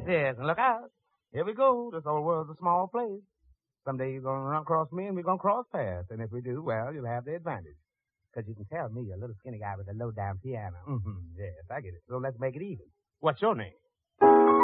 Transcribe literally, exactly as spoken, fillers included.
Yes, and look out. Here we go. This old world's a small place. Someday you're going to run across me and we're going to cross paths. And if we do, well, you'll have the advantage. Because you can tell me, a little skinny guy with a low-down piano. Mm-hmm. Yes, I get it. So let's make it even. What's your name?